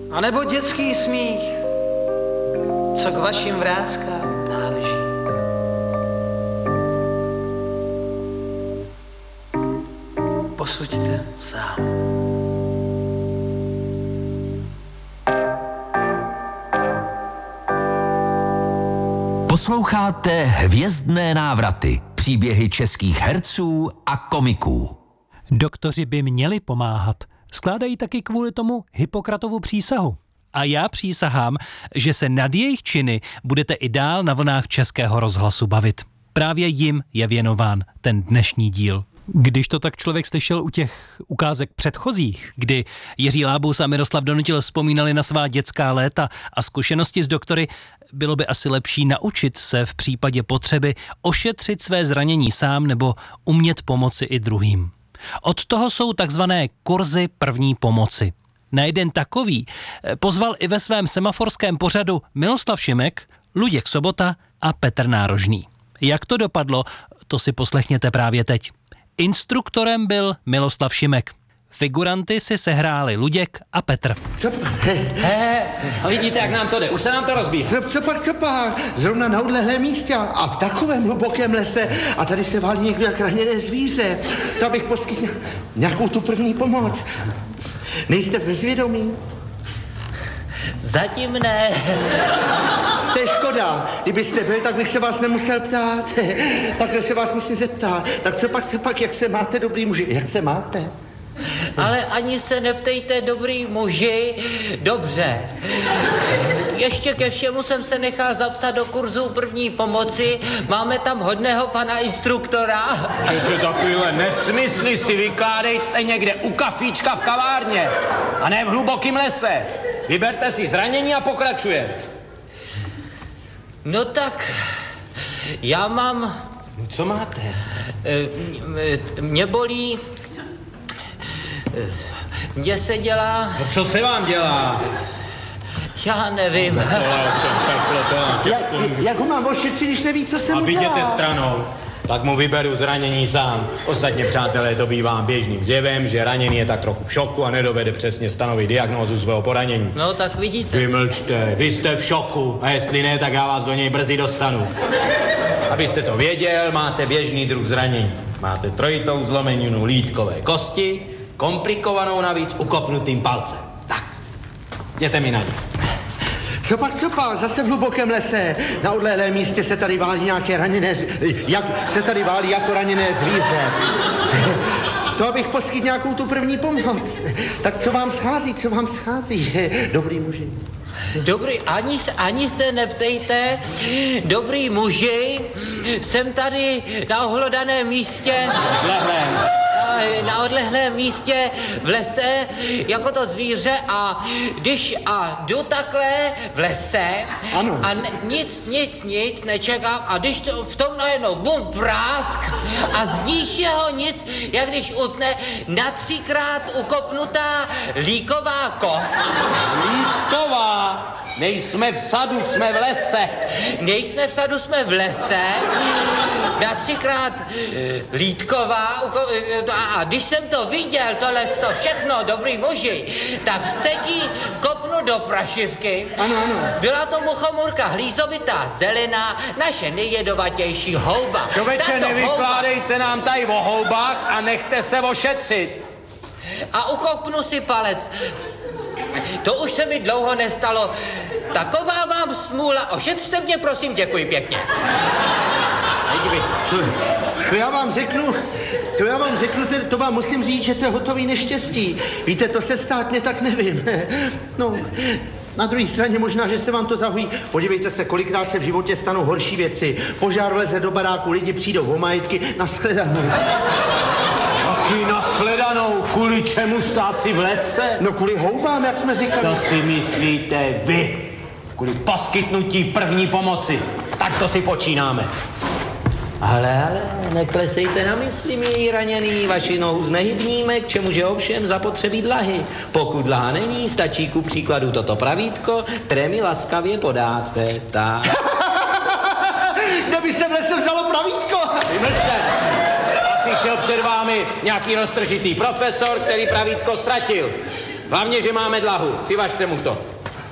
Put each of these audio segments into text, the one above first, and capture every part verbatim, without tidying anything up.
A nebo dětský smích, co k vašim vráskám náleží. Posuďte sám. Posloucháte Hvězdné návraty, příběhy českých herců a komiků. Doktoři by měli pomáhat. Skládají taky kvůli tomu Hippokratovu přísahu. A já přísahám, že se nad jejich činy budete i dál na vlnách Českého rozhlasu bavit. Právě jim je věnován ten dnešní díl. Když to tak člověk slyšel u těch ukázek předchozích, kdy Jiří Lábus a Miroslav Donutil vzpomínali na svá dětská léta a zkušenosti s doktory, bylo by asi lepší naučit se v případě potřeby ošetřit své zranění sám nebo umět pomoci i druhým. Od toho jsou takzvané kurzy první pomoci. Na jeden takový pozval i ve svém semaforském pořadu Miloslav Šimek, Luděk Sobota a Petr Nárožný. Jak to dopadlo, to si poslechněte právě teď. Instruktorem byl Miloslav Šimek. Figuranty si sehráli Luděk a Petr. Co? He, he, a vidíte, jak nám to jde. Už se nám to rozbíjí. Co, co pak, co pak? Zrovna na odlehlém místě a v takovém hlubokém lese a tady se válí někdo jak raněné zvíře. To bych poskytl nějakou tu první pomoc. Nejste bezvědomí? Zatím ne. To je škoda. Kdybyste byl, tak bych se vás nemusel ptát. Takhle se vás musím zeptat. Tak co pak, co pak, jak se máte, dobrý muži? Jak se máte? Ale ani se neptejte, dobrý muži. Dobře. Ještě ke všemu jsem se nechal zapsat do kurzu první pomoci. Máme tam hodného pana instruktora. Čeče, takovýhle nesmysly si vykládejte někde u kafíčka v kavárně. A ne v hlubokém lese. Vyberte si zranění a pokračuje. No tak, já mám... Co máte? Mě bolí... Mně se dělá... No co se vám dělá? Já nevím. Jak, jak ho mám ošetřit, když neví, co se mu dělá? A viděte stranou. Tak mu vyberu zranění sám. Ostatně, přátelé, to bývá běžným zjevem, že raněný je tak trochu v šoku a nedovede přesně stanovit diagnózu svého poranění. No, tak vidíte. Vymlčte, vy jste v šoku a jestli ne, tak já vás do něj brzy dostanu. Abyste to věděl, máte běžný druh zranění. Máte trojitou zlomeninu lítkové kosti, komplikovanou navíc ukopnutým palcem. Tak, jděte mi na ně. Co pak, co pak? Zase v hlubokém lese. Na odlehlém místě se tady válí nějaké raněné... Jak se tady válí jako raněné zvíře. To abych poskytl nějakou tu první pomoc. Tak co vám schází, co vám schází, dobrý muži? Dobrý, ani, ani se neptejte, dobrý muži, jsem tady na ohlodaném místě... Lehlém. Na odlehlém místě v lese, jako to zvíře a když a jdu takhle v lese ano. A ne, nic, nic, nic nečekám a když to, v tom najednou bum, prásk a z ničeho nic, jak když utne na třikrát ukopnutá líková kost. Lítková? Nejsme v sadu, jsme v lese. Nejsme v sadu, jsme v lese. Na třikrát lítková. A když jsem to viděl, tohle to všechno, dobrý muži, tak vsteký kopnu do prašivky. Ano, ano. Byla to muchomurka hlízovitá zelena, naše nejjedovatější houba. Člověče, nevykládejte houba... nám tady o houbách a nechte se ošetřit. A uchopnu si palec. To už se mi dlouho nestalo. Taková vám smůla. Ošetřte mě, prosím, děkuji pěkně. To, to já vám řeknu, to já vám řeknu, to, to vám musím říct, že to je hotový neštěstí. Víte, to se stát mě tak nevím. No, na druhé straně možná, že se vám to zahojí. Podívejte se, kolikrát se v životě stanou horší věci. Požár vleze do baráku, lidi přijdou o majetky, nashledanou. Taky nashledanou, kvůli čemu jste asi v lese? No kvůli houbám, jak jsme říkali. To si myslíte vy, kvůli poskytnutí první pomoci. Tak to si počínáme. Ale, ale, neklesejte na mysli, milí raněný, vaši nohu znehybníme, k čemuže ovšem zapotřebí dlahy. Pokud dlaha není, stačí ku příkladu toto pravítko, které mi laskavě podáte, tak. Kde by se v lese vzalo pravítko? Vymlčte. Asi šel před vámi nějaký roztržitý profesor, který pravítko ztratil. Hlavně, že máme dlahu. Přivažte mu to.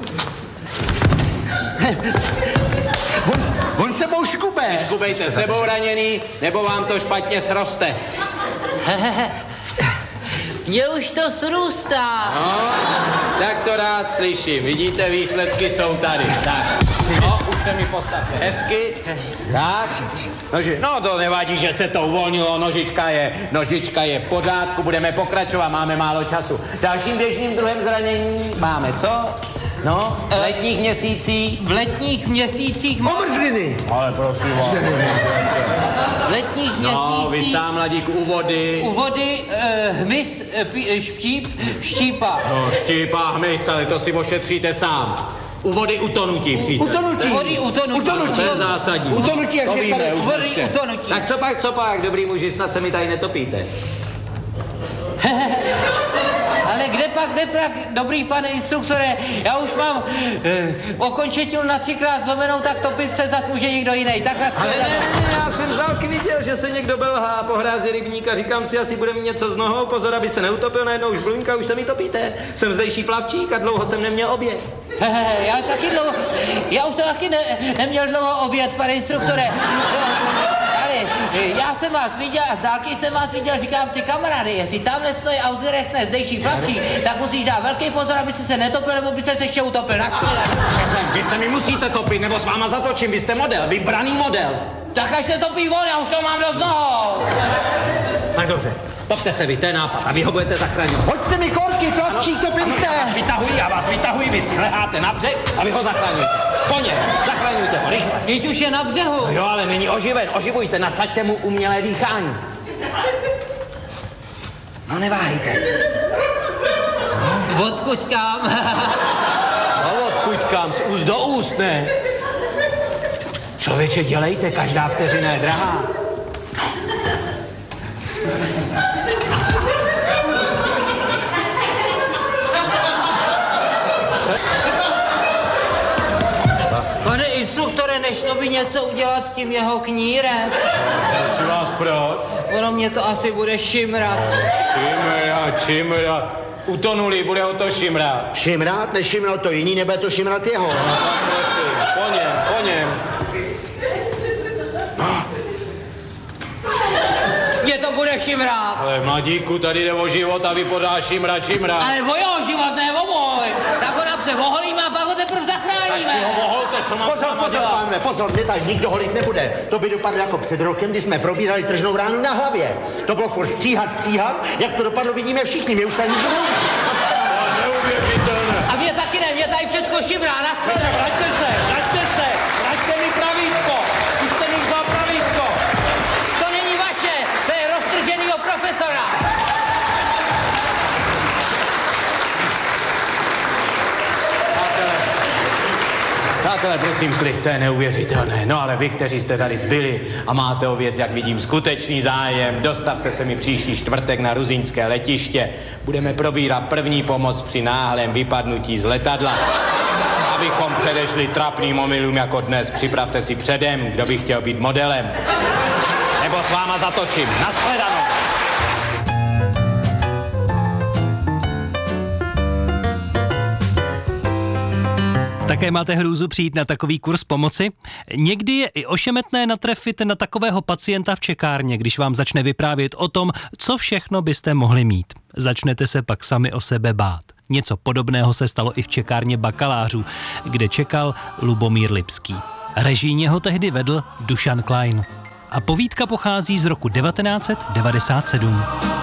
On, on sebou škube. Škubejte sebou raněný, nebo vám to špatně sroste. Mně už to srůstá. No, tak to rád slyším. Vidíte, výsledky jsou tady. Tak, no, už se mi postavte hezky. Tak, noži, no to nevadí, že se to uvolnilo, nožička je, nožička je v pořádku, budeme pokračovat, máme málo času. Dalším běžným druhem zranění máme co? No, v letních měsících. V letních měsících... Omrzliny. Ale prosím vás. V letních No, vy měsících... sám, mladík, u vody. U vody uh, hmyz, uh, pí, štíp, štípa. No, štípa, hmyz, ale to si ošetříte sám. U vody utonutí, přítel. Utonutí. U vody utonutí. To je zásadní. Utonutí, jak To je víme, tady. už U vody určitě. utonutí. Tak co pak, co pak, dobrý muži, snad se mi tady netopíte. Ale kde pak, kde pak, dobrý pane instruktore, já už mám eh, okončetinu na třikrát zlomenou, tak topit se zas může někdo jiný. Tak na Ale ne, ne, já jsem z dálky viděl, že se někdo belhá po hrázi rybníka. Říkám si, asi bude mít něco z nohou, pozor, aby se neutopil, najednou už bluňka, už se mi topíte. Jsem zdejší plavčík a dlouho jsem neměl oběd. já taky dlouho, já už jsem taky ne, neměl dlouho oběd, pane instruktore. No, ale já jsem vás viděl a z dálky jsem vás viděl, říkám si, kamarády, jestli tamhle stojí a uzrechtne zdejší plavčík, tak musíš dát velký pozor, aby se netopil, nebo by se ještě utopil. Naschledanou. Vy se mi musíte topit, nebo s váma zatočím, vy jste model, vybraný model. Tak až se topí on, já už to mám dost nohou. Tak dobře, topte se vy, to je nápad a vy ho budete zachraňovat. Hoďte mi korky, plavčík, topím se. Já vás vytahuji, já vás vytahuji, vy si leháte na břeh a vy ho zachraňujete. Koně, zachraňujte ho, rychle. Teď už je na břehu. Jo, ale není oživen, oživujte, nasaďte mu umělé dýchání. No neváhejte. Odkud kam? No odkud kam, z úst do úst, ne? Člověče, dělejte, každá vteřina je drahá. Pane instruktore, nešlo by něco udělat s tím jeho knírem? Prosím vás, proč? Ono mě to asi bude šimrat. Čimrat, čimrat. Utonulý, bude ho to šimrat. Šimrát, nešimral to jiný, nebude to šimrat jeho. No tak prosím, po něm, po něm. Mě to bude šimrat. Ale mladíku, tady jde o život a vy podáš šimrat, šimrat. Ale o jeho život, ne o můj. Tak ho napře oholíme a pak ho teprve zachráníme. Tak si ho oholte, co mám s Pozor, váma pozor, dělat? pánové, pozor, mě tak nikdo holit nebude. To by dopadlo jako před rokem, kdy jsme probírali tržnou ránu na hlavě. To bylo furt stříhat, stříhat, jak to dopadlo, vidíme všichni, mě už tady nikdo neví. Neuvěřitelné. A mě taky ne, mě tady všecko šimrá. Naschledanou. Vraťte se, vraťte se, vraťte mi pravítko. Už jste mi vzal pravítko. To není vaše, to je roztrženýho profesora. Přátelé, prosím, klid, to je neuvěřitelné. No ale vy, kteří jste tady zbyli a máte o věc, jak vidím, skutečný zájem, dostavte se mi příští čtvrtek na Ruzínské letiště. Budeme probírat první pomoc při náhlém vypadnutí z letadla. Abychom předešli trapným omylům jako dnes, připravte si předem, kdo by chtěl být modelem. Nebo s váma zatočím. Naschledanou. Také máte hrůzu přijít na takový kurz pomoci? Někdy je i ošemetné natrefit na takového pacienta v čekárně, když vám začne vyprávět o tom, co všechno byste mohli mít. Začnete se pak sami o sebe bát. Něco podobného se stalo i v čekárně bakalářů, kde čekal Lubomír Lipský. Režijně ho tehdy vedl Dušan Klein. A povídka pochází z roku devatenáct set devadesát sedm.